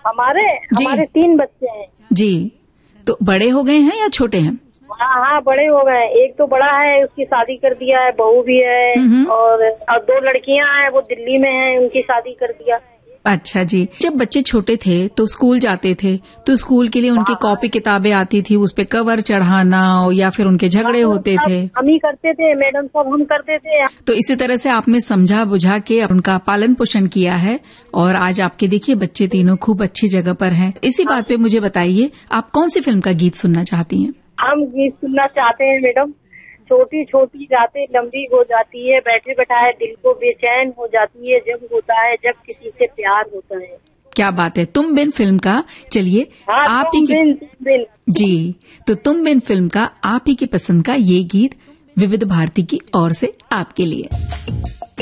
हमारे 3 बच्चे हैं जी। तो बड़े हो गए हैं या छोटे हैं? हाँ, बड़े हो गए। एक तो बड़ा है, उसकी शादी कर दिया है, बहू भी है, और 2 लड़कियां हैं, वो दिल्ली में हैं, उनकी शादी कर दिया। अच्छा जी। जब बच्चे छोटे थे तो स्कूल जाते थे, तो स्कूल के लिए उनकी कॉपी किताबें आती थी, उस पे कवर चढ़ाना या फिर उनके झगड़े होते थे? हम ही करते थे मैडम, सब हम करते थे। तो इसी तरह से आपने समझा बुझा के उनका पालन पोषण किया है और आज आपके देखिए बच्चे तीनों खूब अच्छी जगह पर हैं। इसी बात पे मुझे बताइए, आप कौन सी फिल्म का गीत सुनना चाहती हैं? हम गीत सुनना चाहते हैं मैडम, छोटी छोटी रातें लंबी हो जाती है, बैठे बैठाए दिल को बेचैन हो जाती है, जब होता है जब किसी से प्यार होता है। क्या बात है। तुम बिन फिल्म का, चलिए आप ही बिन जी, तो तुम बिन फिल्म का आप ही की पसंद का ये गीत विविध भारती की ओर से आपके लिए।